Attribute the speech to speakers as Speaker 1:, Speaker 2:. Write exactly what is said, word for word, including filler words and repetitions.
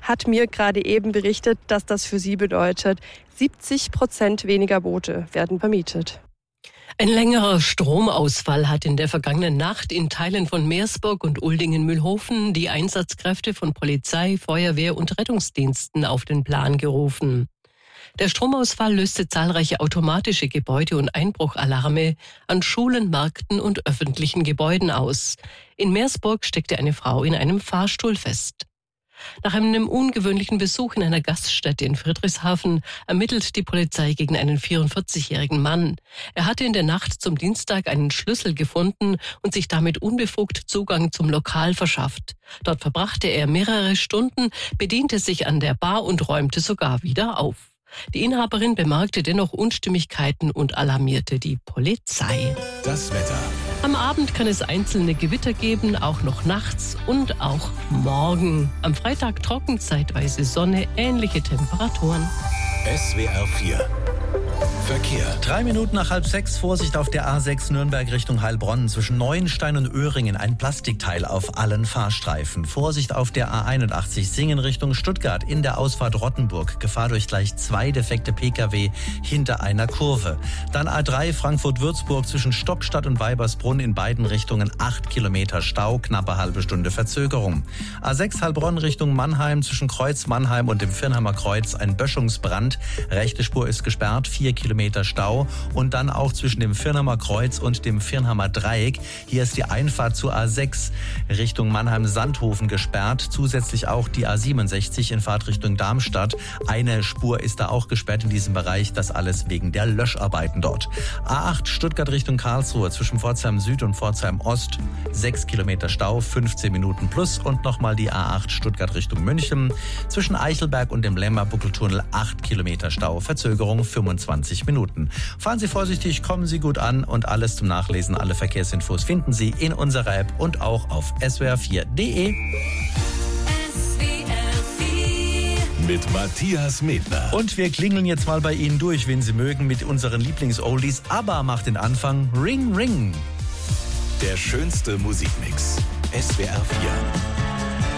Speaker 1: hat mir gerade eben berichtet, dass das für sie bedeutet, siebzig Prozent weniger Boote werden vermietet.
Speaker 2: Ein längerer Stromausfall hat in der vergangenen Nacht in Teilen von Meersburg und Uldingen-Mühlhofen die Einsatzkräfte von Polizei, Feuerwehr und Rettungsdiensten auf den Plan gerufen. Der Stromausfall löste zahlreiche automatische Gebäude- und Einbruchalarme an Schulen, Märkten und öffentlichen Gebäuden aus. In Meersburg steckte eine Frau in einem Fahrstuhl fest. Nach einem ungewöhnlichen Besuch in einer Gaststätte in Friedrichshafen ermittelt die Polizei gegen einen vierundvierzigjährigen Mann. Er hatte in der Nacht zum Dienstag einen Schlüssel gefunden und sich damit unbefugt Zugang zum Lokal verschafft. Dort verbrachte er mehrere Stunden, bediente sich an der Bar und räumte sogar wieder auf. Die Inhaberin bemerkte dennoch Unstimmigkeiten und alarmierte die Polizei.
Speaker 3: Das Wetter.
Speaker 2: Am Abend kann es einzelne Gewitter geben, auch noch nachts und auch morgen. Am Freitag trocken, zeitweise Sonne, ähnliche Temperaturen.
Speaker 3: S W R vier. Verkehr.
Speaker 4: Drei Minuten nach halb sechs, Vorsicht auf der A sechs Nürnberg Richtung Heilbronn. Zwischen Neuenstein und Öhringen ein Plastikteil auf allen Fahrstreifen. Vorsicht auf der A einundachtzig Singen Richtung Stuttgart in der Ausfahrt Rottenburg. Gefahr durch gleich zwei defekte Pkw hinter einer Kurve. Dann A drei Frankfurt-Würzburg zwischen Stockstadt und Weibersbrunn in beiden Richtungen acht Kilometer Stau, knappe halbe Stunde Verzögerung. A sechs Heilbronn Richtung Mannheim zwischen Kreuz Mannheim und dem Firnheimer Kreuz ein Böschungsbrand. Rechte Spur ist gesperrt, vier Kilometer Stau und dann auch zwischen dem Firnheimer Kreuz und dem Firnheimer Dreieck. Hier ist die Einfahrt zur A sechs Richtung Mannheim-Sandhofen gesperrt. Zusätzlich auch die A siebenundsechzig in Fahrtrichtung Darmstadt. Eine Spur ist da auch gesperrt in diesem Bereich. Das alles wegen der Löscharbeiten dort. A acht Stuttgart Richtung Karlsruhe zwischen Pforzheim Süd und Pforzheim Ost. sechs Kilometer Stau, fünfzehn Minuten plus. Und nochmal die A acht Stuttgart Richtung München. Zwischen Eichelberg und dem Lemmer Buckeltunnel acht Kilometer Stau. Verzögerung fünfundzwanzig Minuten. Fahren Sie vorsichtig, kommen Sie gut an und alles zum Nachlesen, alle Verkehrsinfos finden Sie in unserer App und auch auf S W R vier punkt de.
Speaker 3: Mit Matthias Medler.
Speaker 4: Und wir klingeln jetzt mal bei Ihnen durch, wenn Sie mögen, mit unseren Lieblings-Oldies. ABBA macht den Anfang. Ring, ring.
Speaker 3: Der schönste Musikmix. S W R vier.